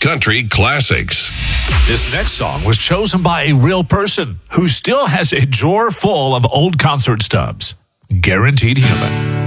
country classics. This next song was chosen by a real person who still has a drawer full of old concert stubs. Guaranteed Human.